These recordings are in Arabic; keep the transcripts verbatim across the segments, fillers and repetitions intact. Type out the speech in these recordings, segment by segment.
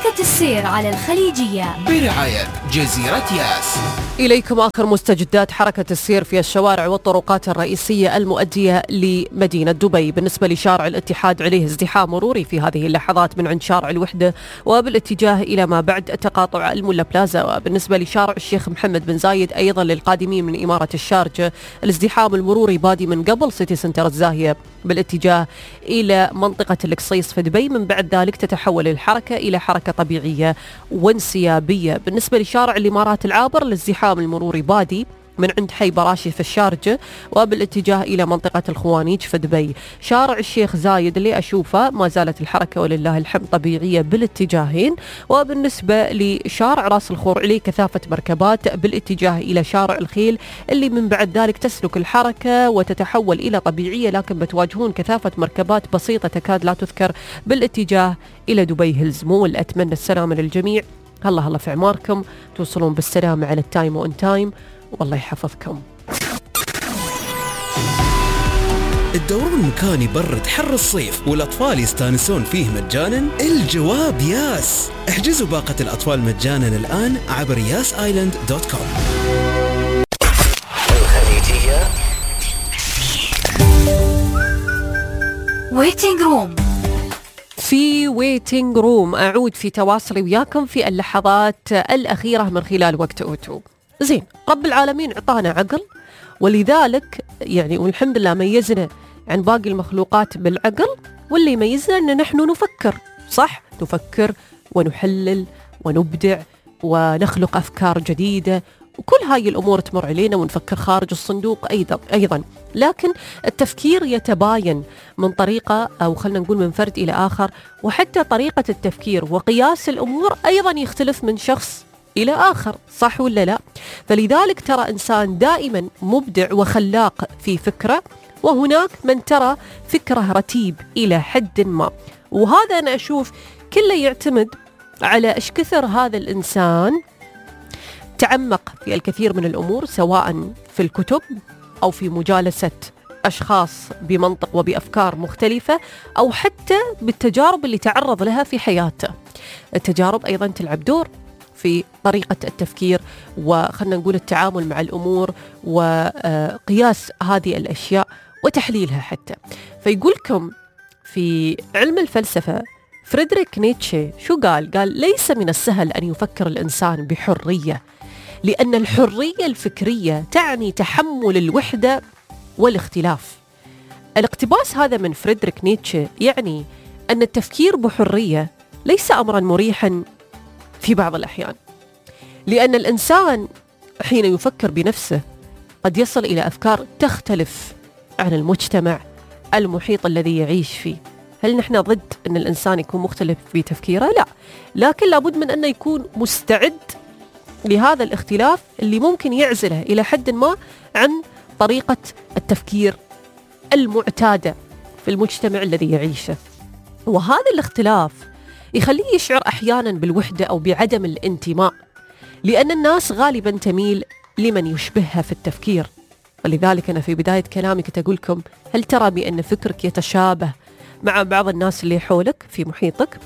حركة السير على الخليجية برعاية جزيرة ياس. إليكم آخر مستجدات حركة السير في الشوارع والطرقات الرئيسية المؤدية لمدينة دبي. بالنسبة لشارع الاتحاد عليه ازدحام مروري في هذه اللحظات من عند شارع الوحدة وبالاتجاه إلى ما بعد تقاطع الملا بلازا. وبالنسبة لشارع الشيخ محمد بن زايد أيضا للقادمين من إمارة الشارجة الازدحام المروري بادي من قبل سيتي سنتر الزاهية بالاتجاه إلى منطقة القصيص في دبي. من بعد ذلك تتحول الحركة إلى حركة طبيعية وانسيابية. بالنسبة لشارع الإمارات العابر الازدحام المروري بادي من عند حي براشي في الشارجة وبالاتجاه إلى منطقة الخوانيج في دبي. شارع الشيخ زايد اللي أشوفه ما زالت الحركة ولله الحمد طبيعية بالاتجاهين. وبالنسبة لشارع راس الخور عليه كثافة مركبات بالاتجاه إلى شارع الخيل اللي من بعد ذلك تسلك الحركة وتتحول إلى طبيعية، لكن بتواجهون كثافة مركبات بسيطة تكاد لا تذكر بالاتجاه إلى دبي هيلز مول. أتمنى السلامة للجميع، الله الله في عماركم، توصلون بالسلامة على التايم وان تايم، والله يحفظكم. الدورون المكان يبرد حر الصيف والأطفال يستانسون فيه مجانا؟ الجواب ياس. احجزوا باقة الأطفال مجانا الآن عبر ياس آيلاند دوت كوم. الخليجية ويتنج روم. في ويتنج روم أعود في تواصلي وياكم في اللحظات الأخيرة من خلال وقت أوتو. زين، رب العالمين عطانا عقل، ولذلك يعني والحمد لله ميزنا عن باقي المخلوقات بالعقل، واللي يميزنا أن نحن نفكر صح، نفكر ونحلل ونبدع ونخلق أفكار جديدة، وكل هاي الأمور تمر علينا ونفكر خارج الصندوق أيضا أيضا لكن التفكير يتباين من طريقة أو خلنا نقول من فرد إلى آخر، وحتى طريقة التفكير وقياس الأمور أيضا يختلف من شخص إلى آخر، صح ولا لا؟ فلذلك ترى إنسان دائما مبدع وخلاق في فكرة، وهناك من ترى فكره رتيب إلى حد ما، وهذا أنا أشوف كله يعتمد على إيش كثر هذا الإنسان تعمق في الكثير من الأمور، سواء في الكتب أو في مجالسة أشخاص بمنطق وبأفكار مختلفة، أو حتى بالتجارب اللي تعرض لها في حياته. التجارب أيضا تلعب دور في طريقة التفكير وخلنا نقول التعامل مع الأمور وقياس هذه الأشياء وتحليلها حتى. فيقولكم في علم الفلسفة فريدريك نيتشه شو قال؟ قال ليس من السهل أن يفكر الإنسان بحرية، لأن الحرية الفكرية تعني تحمل الوحدة والاختلاف. الاقتباس هذا من فريدريك نيتشه يعني أن التفكير بحرية ليس أمرا مريحا في بعض الأحيان، لأن الإنسان حين يفكر بنفسه قد يصل إلى أفكار تختلف عن المجتمع المحيط الذي يعيش فيه. هل نحن ضد أن الإنسان يكون مختلف في تفكيره؟ لا، لكن لابد من أنه يكون مستعد لهذا الاختلاف اللي ممكن يعزله إلى حد ما عن طريقة التفكير المعتادة في المجتمع الذي يعيشه. وهذا الاختلاف يخليه يشعر أحيانا بالوحدة أو بعدم الانتماء، لأن الناس غالبا تميل لمن يشبهها في التفكير. ولذلك أنا في بداية كلامي كنت أقول لكم هل ترى بأن فكرك يتشابه مع بعض الناس اللي حولك في محيطك؟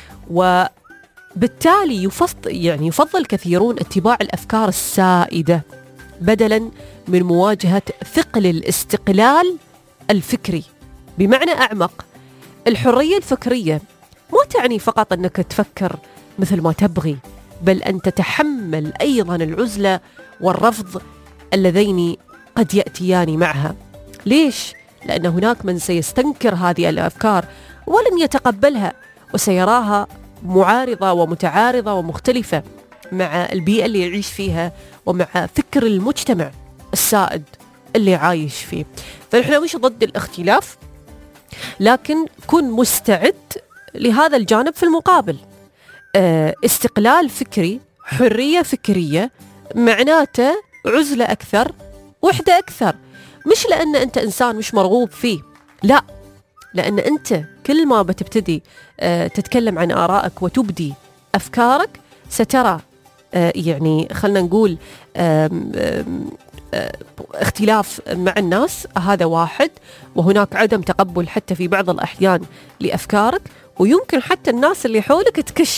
وبالتالي يفضل يعني يفضل كثيرون اتباع الأفكار السائدة بدلا من مواجهة ثقل الاستقلال الفكري. بمعنى أعمق، الحرية الفكرية ما تعني فقط أنك تفكر مثل ما تبغي، بل أن تتحمل أيضا العزلة والرفض اللذين قد يأتيان معها. ليش؟ لأن هناك من سيستنكر هذه الأفكار ولن يتقبلها، وسيراها معارضة ومتعارضة ومختلفة مع البيئة اللي يعيش فيها ومع فكر المجتمع السائد اللي عايش فيه. فنحن مش ضد الاختلاف، لكن كن مستعد لهذا الجانب في المقابل. استقلال فكري، حرية فكرية، معناته عزلة أكثر، وحدة أكثر. مش لأن أنت إنسان مش مرغوب فيه، لا، لأن أنت كل ما بتبتدي تتكلم عن آرائك وتبدي أفكارك سترى يعني خلنا نقول اختلاف مع الناس، هذا واحد، وهناك عدم تقبل حتى في بعض الأحيان لأفكارك، ويمكن حتى الناس اللي حولك تكش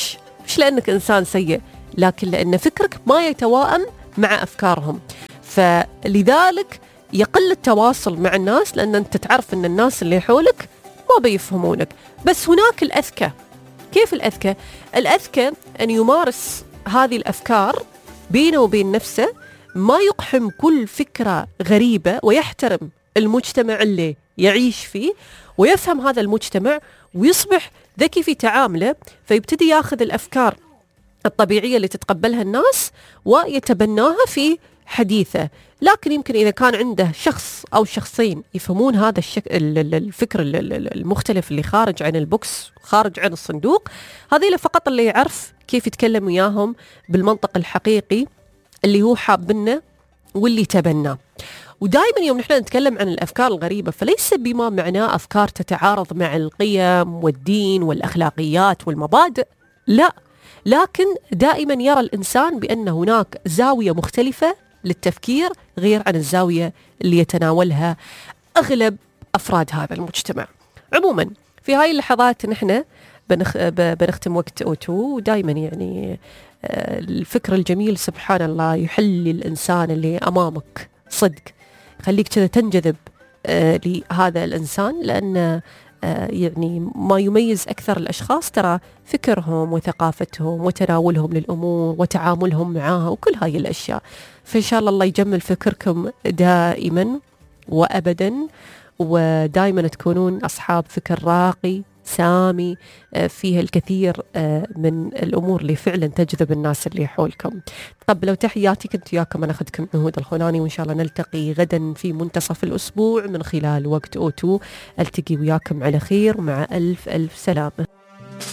مش لأنك إنسان سيء، لكن لأن فكرك ما يتوائم مع أفكارهم. فلذلك يقل التواصل مع الناس، لأن أنت تعرف أن الناس اللي حولك ما بيفهمونك. بس هناك الأذكى. كيف الأذكى؟ الأذكى أن يمارس هذه الأفكار بينه وبين نفسه، ما يقحم كل فكرة غريبة، ويحترم المجتمع اللي يعيش فيه ويفهم هذا المجتمع، ويصبح ذكي في تعامله، فيبتدي ياخذ الأفكار الطبيعية اللي تتقبلها الناس ويتبناها في حديثه. لكن يمكن إذا كان عنده شخص أو شخصين يفهمون هذا الشك... الفكر المختلف اللي خارج عن البوكس، خارج عن الصندوق، هذه فقط اللي يعرف كيف يتكلم وياهم بالمنطق الحقيقي اللي هو حابنه واللي تبناه. ودائما يوم نحن نتكلم عن الأفكار الغريبة، فليس بما معناه أفكار تتعارض مع القيم والدين والأخلاقيات والمبادئ، لا، لكن دائما يرى الإنسان بأن هناك زاوية مختلفة للتفكير غير عن الزاوية اللي يتناولها أغلب أفراد هذا المجتمع. عموما في هاي اللحظات نحن بنخ... بنختم وقت أوتو، ودائما يعني الفكر الجميل سبحان الله يحلي الإنسان اللي أمامك صدق، خليك كذا تنجذب لهذا الإنسان، لأن يعني ما يميز أكثر الأشخاص ترى فكرهم وثقافتهم وتناولهم للأمور وتعاملهم معها وكل هاي الأشياء. فإن شاء الله الله يجمل فكركم دائما وأبدا، ودائما تكونون أصحاب فكر راقي سامي فيها الكثير من الأمور اللي فعلا تجذب الناس اللي حولكم. تقبلوا تحياتي، كنت وياكم أنا أخذكم عهود الخولاني، وإن شاء الله نلتقي غدا في منتصف الأسبوع من خلال وقت أوتو. ألتقي وياكم على خير، مع ألف ألف سلامة.